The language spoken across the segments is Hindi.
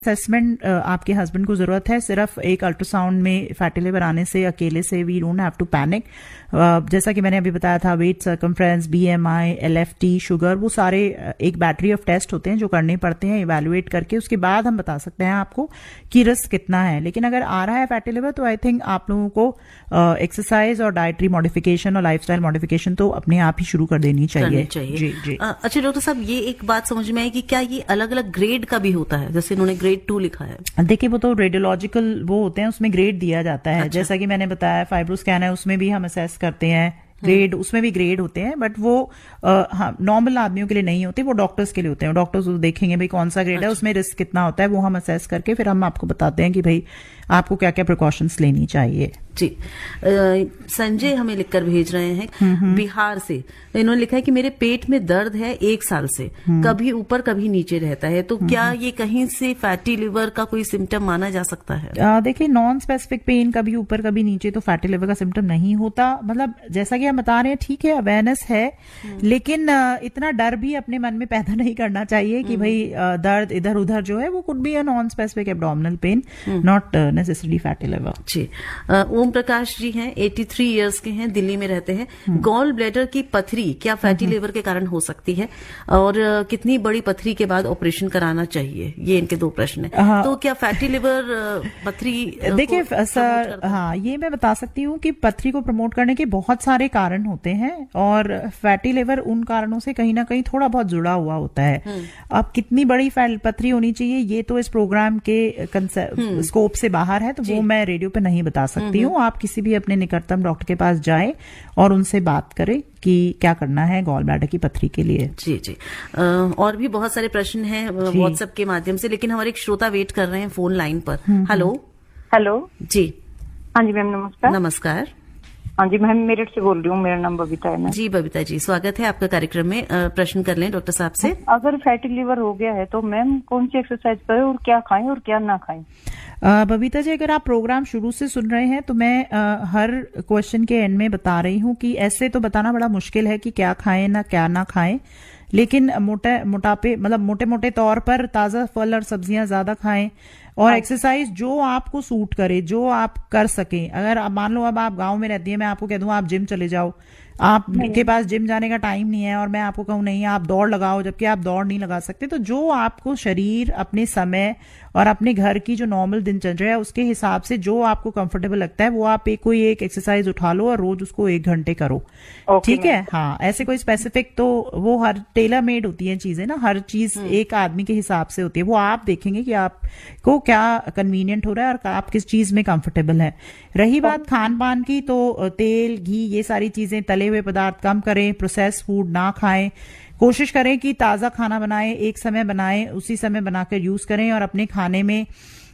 असेसमेंट आपके हस्बैंड को जरूरत है। सिर्फ एक अल्ट्रासाउंड में फैटी लिवर आने से अकेले से we don't have to panic. जैसा कि मैंने अभी बताया था, wait, circumference, BMI, LFT, sugar, वो सारे एक बैटरी ऑफ टेस्ट होते हैं जो करने पड़ते हैं इवेलुएट करके। उसके बाद हम बता सकते हैं आपको कि रिस्क कितना है। लेकिन अगर आ रहा है फैटी लिवर तो आई थिंक आप लोगों को एक्सरसाइज और डाइटरी मॉडिफिकेशन और लाइफस्टाइल मॉडिफिकेशन तो अपने आप ही शुरू कर देनी चाहिए। जी जी। अच्छा डॉक्टर साहब, ये एक बात समझ में आई कि क्या ये अलग अलग ग्रेड का भी होता है? जैसे इन्होंने ग्रेड 2 लिखा है। देखिए, वो तो रेडियोलॉजिकल वो होते हैं, उसमें ग्रेड दिया जाता है। अच्छा। जैसा कि मैंने बताया, फाइब्रो स्कैन है, उसमें भी हम असेस करते हैं ग्रेड, उसमें भी ग्रेड होते हैं, बट वो नॉर्मल आदमियों के लिए नहीं होते, वो डॉक्टर्स के लिए होते हैं। डॉक्टर्स देखेंगे भाई कौन सा ग्रेड है, उसमें रिस्क कितना होता है, वो हम असेस करके फिर हम आपको बताते हैं कि भाई आपको क्या क्या प्रिकॉशंस लेनी चाहिए। जी। संजय हमें लिखकर भेज रहे हैं बिहार से। इन्होंने लिखा है कि मेरे पेट में दर्द है 1 साल से, कभी ऊपर कभी नीचे रहता है, तो क्या ये कहीं से फैटी लिवर का कोई सिम्टम माना जा सकता है? देखिए, नॉन स्पेसिफिक पेन कभी ऊपर कभी नीचे तो फैटी लिवर का सिम्टम नहीं होता। मतलब जैसा कि हम बता रहे हैं, ठीक है, अवेयरनेस है, लेकिन इतना डर भी अपने मन में पैदा नहीं करना चाहिए कि भाई दर्द इधर उधर जो है वो could be a non specific abdominal pain, not necessary fatty liver. जी। ओम प्रकाश जी हैं, 83 इयर्स के हैं, दिल्ली में रहते हैं। गॉल ब्लैडर की पथरी क्या फैटी लिवर के कारण हो सकती है, और कितनी बड़ी पथरी के बाद ऑपरेशन कराना चाहिए? ये इनके 2 प्रश्न है। तो क्या फैटी लिवर पथरी? देखिए सर, हाँ, ये मैं बता सकती हूँ कि पथरी को प्रमोट करने के बहुत सारे कारण होते हैं, और फैटी लिवर उन कारणों से कहीं ना कहीं थोड़ा बहुत जुड़ा हुआ होता है। अब कितनी बड़ी पथरी होनी चाहिए ये तो इस प्रोग्राम के स्कोप से बाहर है, तो वो मैं रेडियो पे नहीं बता सकती हूँ। आप किसी भी अपने निकटतम डॉक्टर के पास जाएं और उनसे बात करें कि क्या करना है गॉल ब्लैडर की पथरी के लिए। जी जी। और भी बहुत सारे प्रश्न हैं व्हाट्सएप के माध्यम से, लेकिन हमारे एक श्रोता वेट कर रहे हैं फोन लाइन पर। हेलो। हेलो जी। हाँ जी मैम, नमस्कार। नमस्कार। हाँ जी, मैं मेरठ से बोल रही हूँ, मेरा नाम बबीता है। मैं जी बबीता जी, स्वागत है आपका कार्यक्रम में। प्रश्न कर लें डॉक्टर साहब से। अगर फैटी लिवर हो गया है तो मैम कौन सी एक्सरसाइज करें और क्या खाएं और क्या ना खाएं? बबीता जी, अगर आप प्रोग्राम शुरू से सुन रहे हैं तो मैं हर क्वेश्चन के एंड में बता रही हूँ कि ऐसे तो बताना बड़ा मुश्किल है कि क्या खाएं ना क्या ना खाएं, लेकिन मोटे मोटे तौर पर ताजा फल और सब्जियां ज्यादा खाएं, और एक्सरसाइज जो आपको सूट करे, जो आप कर सकें। अगर आप मान लो अब आप गांव में रहती है, मैं आपको कह दूं आप जिम चले जाओ, आपके पास जिम जाने का टाइम नहीं है, और मैं आपको कहूं नहीं आप दौड़ लगाओ, जबकि आप दौड़ नहीं लगा सकते, तो जो आपको शरीर अपने समय और अपने घर की जो नॉर्मल दिनचर्या है उसके हिसाब से जो आपको कंफर्टेबल लगता है वो आप कोई एक एक्सरसाइज उठा लो और रोज उसको 1 घंटे करो। ठीक है? हाँ, ऐसे कोई स्पेसिफिक तो वो हर टेलर मेड होती है चीजें ना, हर चीज एक आदमी के हिसाब से होती है। वो आप देखेंगे कि आपको क्या कन्वीनियंट हो रहा है और आप किस चीज में कंफर्टेबल है। रही बात खान पान की, तो तेल, घी, ये सारी चीजें, तले हुए पदार्थ कम करें, प्रोसेस फूड ना खाएं, कोशिश करें कि ताजा खाना बनाएं, एक समय बनाएं, उसी समय बनाकर यूज करें, और अपने खाने में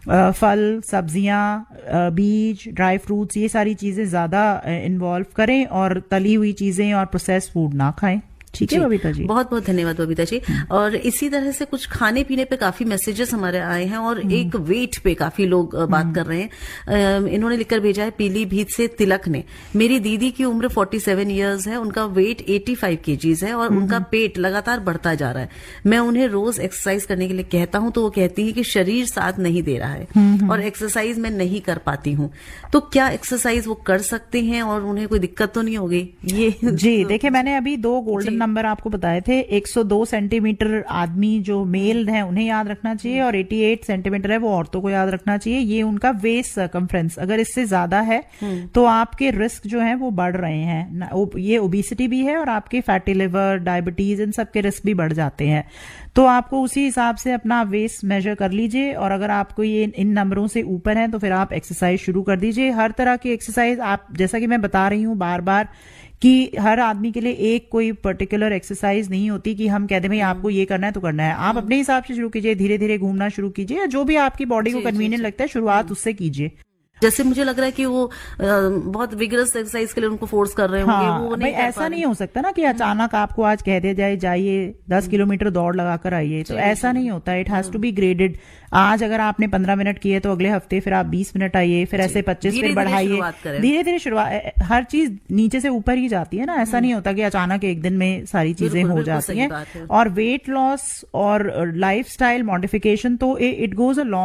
फल, सब्जियां, बीज, ड्राई फ्रूट्स, ये सारी चीजें ज्यादा इन्वॉल्व करें, और तली हुई चीजें और प्रोसेस फूड ना खाएं। ठीक है बबीता जी, बहुत बहुत धन्यवाद बबीता जी। और इसी तरह से कुछ खाने पीने पे काफी मैसेजेस हमारे आए हैं, और एक वेट पे काफी लोग बात कर रहे हैं। इन्होंने लिखकर भेजा है पीलीभीत से तिलक ने, मेरी दीदी की उम्र 47 इयर्स है, उनका वेट 85 केजीज है, और उनका पेट लगातार बढ़ता जा रहा है। मैं उन्हें रोज एक्सरसाइज करने के लिए कहता हूं तो वो कहती है कि शरीर साथ नहीं दे रहा है और एक्सरसाइज मैं नहीं कर पाती हूँ। तो क्या एक्सरसाइज वो कर सकते हैं और उन्हें कोई दिक्कत तो नहीं होगी? ये जी देखिए, मैंने अभी 2 गोल्डन नंबर आपको बताए थे। 102 सेंटीमीटर आदमी जो मेल हैं उन्हें याद रखना चाहिए, और 88 सेंटीमीटर है वो औरतों को याद रखना चाहिए। ये उनका वेस्ट सर्कमफ्रेंस, अगर इससे ज्यादा है तो आपके रिस्क जो है वो बढ़ रहे हैं। ये ओबेसिटी भी है, और आपके फैटी लिवर, डायबिटीज, इन सब के रिस्क भी बढ़ जाते हैं। तो आपको उसी हिसाब से अपना वेस्ट मेजर कर लीजिए, और अगर आपको ये इन नंबरों से ऊपर है तो फिर आप एक्सरसाइज शुरू कर दीजिए। हर तरह की एक्सरसाइज, आप जैसा कि मैं बता रही हूँ बार बार कि हर आदमी के लिए एक कोई पर्टिकुलर एक्सरसाइज नहीं होती कि हम कहते हैं भाई आपको ये करना है तो करना है। आप अपने हिसाब से शुरू कीजिए, धीरे धीरे घूमना शुरू कीजिए, जो भी आपकी बॉडी को कन्वीनियंट लगता है शुरुआत उससे कीजिए। जैसे मुझे लग रहा है कि वो बहुत विगरस एक्सरसाइज के लिए उनको फोर्स कर रहे होंगे, हाँ, वो भाई नहीं कर ऐसा पा नहीं हो सकता ना कि अचानक आपको आज कह दिया जाए जाइए 10 किलोमीटर दौड़ लगाकर आइए, तो ऐसा नहीं होता। It has to be graded. आज अगर आपने 15 मिनट किए तो अगले हफ्ते फिर आप 20 मिनट आइए, फिर ऐसे 25 फिर बढ़ाइए, धीरे धीरे शुरुआत। हर चीज नीचे से ऊपर ही जाती है ना, ऐसा नहीं होता कि अचानक एक दिन में सारी चीजें हो जाती हैं। और वेट लॉस और लाइफस्टाइल मॉडिफिकेशन तो इट गोज अ लॉन्ग